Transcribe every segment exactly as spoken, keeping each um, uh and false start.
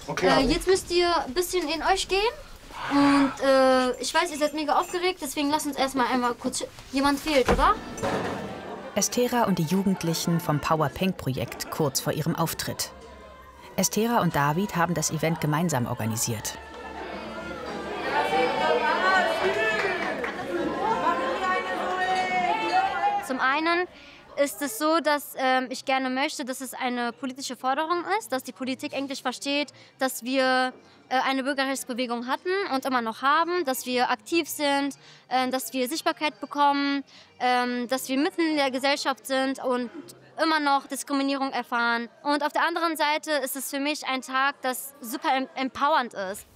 Okay, äh, jetzt müsst ihr ein bisschen in euch gehen. Und äh, ich weiß, ihr seid mega aufgeregt, deswegen lasst uns erstmal einmal kurz... Jemand fehlt, oder? Esthera und die Jugendlichen vom Power Pink Projekt kurz vor ihrem Auftritt. Esthera und David haben das Event gemeinsam organisiert. Zum einen ist es so, dass ähm, ich gerne möchte, dass es eine politische Forderung ist, dass die Politik endlich versteht, dass wir äh, eine Bürgerrechtsbewegung hatten und immer noch haben, dass wir aktiv sind, äh, dass wir Sichtbarkeit bekommen, äh, dass wir mitten in der Gesellschaft sind und immer noch Diskriminierung erfahren. Und auf der anderen Seite ist es für mich ein Tag, das super em empowernd ist.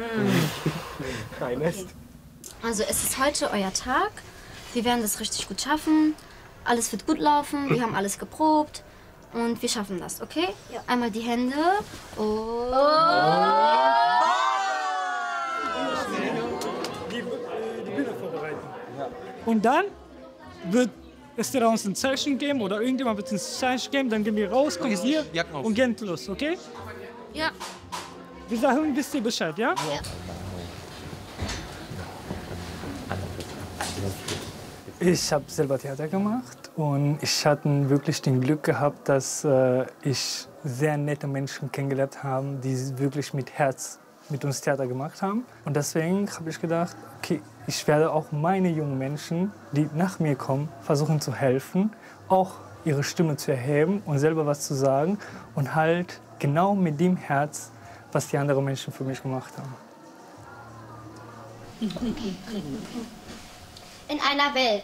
Kein Nest. Also es ist heute euer Tag. Wir werden das richtig gut schaffen. Alles wird gut laufen. Wir haben alles geprobt. Und wir schaffen das, okay? Ja. Einmal die Hände. Oh. Die, die Bühne vorbereiten. Und dann wird es dir uns ein Zeichen geben oder irgendjemand wird uns ein Zeichen geben. Dann gehen wir raus, kommen hier und gehen los, okay? Ja. Bis dahin wisst ihr Bescheid, ja? Ja. Ich habe selber Theater gemacht und ich hatte wirklich den Glück gehabt, dass äh, ich sehr nette Menschen kennengelernt habe, die wirklich mit Herz mit uns Theater gemacht haben. Und deswegen habe ich gedacht, okay, ich werde auch meine jungen Menschen, die nach mir kommen, versuchen zu helfen, auch ihre Stimme zu erheben und selber was zu sagen und halt genau mit dem Herz, was die anderen Menschen für mich gemacht haben. In einer Welt.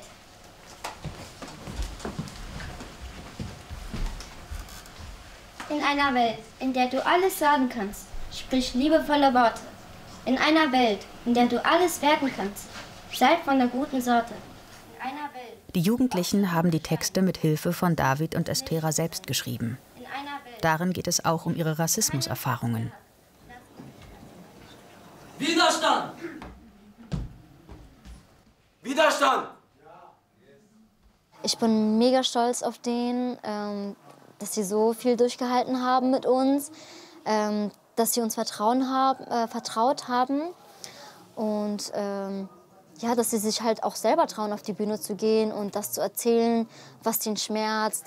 In einer Welt, in der du alles sagen kannst, sprich liebevolle Worte. In einer Welt, in der du alles werten kannst, sei von der guten Sorte. In einer Welt. Die Jugendlichen haben die Texte mit Hilfe von David und Esthera selbst geschrieben. In einer Welt. Darin geht es auch um ihre Rassismuserfahrungen. Widerstand! Widerstand! Ich bin mega stolz auf den, ähm, dass sie so viel durchgehalten haben mit uns, ähm, dass sie uns vertrauen haben, äh, vertraut haben und ähm, ja, dass sie sich halt auch selber trauen, auf die Bühne zu gehen und das zu erzählen, was ihnen schmerzt.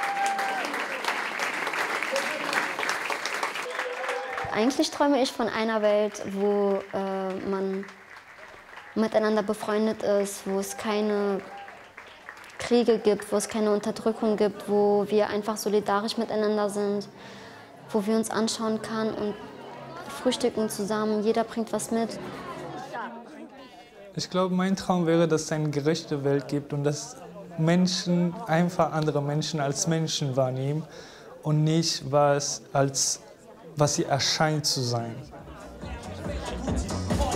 Eigentlich träume ich von einer Welt, wo äh, man miteinander befreundet ist, wo es keine Kriege gibt, wo es keine Unterdrückung gibt, wo wir einfach solidarisch miteinander sind, wo wir uns anschauen können und frühstücken zusammen, jeder bringt was mit. Ich glaube, mein Traum wäre, dass es eine gerechte Welt gibt und dass Menschen einfach andere Menschen als Menschen wahrnehmen und nicht was, als, was sie erscheint zu sein.